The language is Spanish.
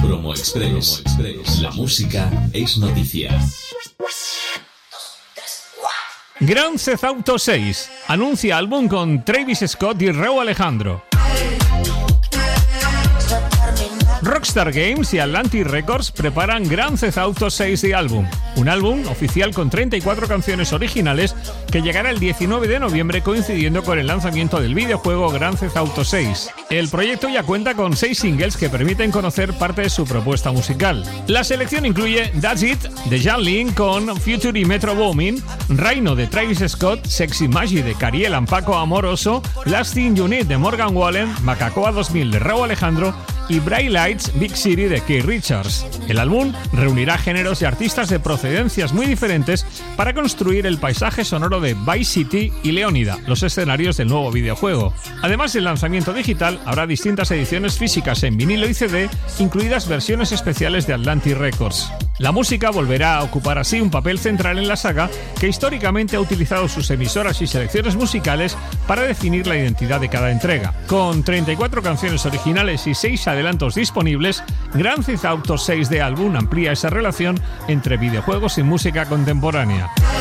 Promo Express. La música es noticia. Grand Theft Auto 6 anuncia álbum con Travis Scott y Rauw Alejandro. Rockstar Games y Atlantic Records preparan Grand Theft Auto 6 de álbum, un álbum oficial con 34 canciones originales que llegará el 19 de noviembre coincidiendo con el lanzamiento del videojuego Grand Theft Auto 6. El proyecto ya cuenta con 6 singles que permiten conocer parte de su propuesta musical. La selección incluye That's It de Jan Lin con Future y Metro Boomin, Rhino de Travis Scott, Sexy Maggie de Cariel and Paco Amoroso, Lasting Unit de Morgan Wallen, Macacoa 2000 de Rauw Alejandro y Bright Lights Big City de Keith Richards. El álbum reunirá géneros y artistas de procedencias muy diferentes para construir el paisaje sonoro de Vice City y Leónida, los escenarios del nuevo videojuego. Además del lanzamiento digital, habrá distintas ediciones físicas en vinilo y CD, incluidas versiones especiales de Atlantic Records. La música volverá a ocupar así un papel central en la saga, que históricamente ha utilizado sus emisoras y selecciones musicales para definir la identidad de cada entrega. Con 34 canciones originales y 6 adelantos disponibles, Grand Theft Auto 6 de álbum amplía esa relación entre videojuegos y música contemporánea.